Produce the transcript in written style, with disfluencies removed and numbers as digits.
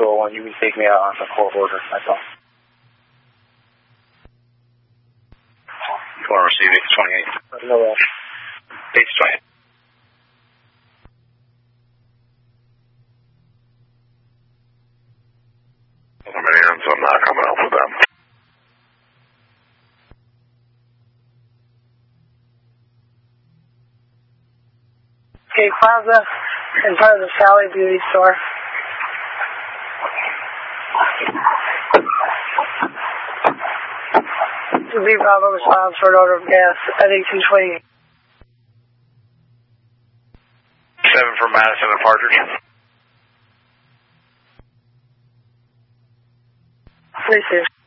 201, you can take me out on the court order, that's all. You want to receive 828? No way. 828. I'm in, so I'm not coming out for them. Okay, Plaza, in front of the Sally Beauty store. To be Bravo response for an order of gas at 1828. 7 for Madison and Partridge. Please,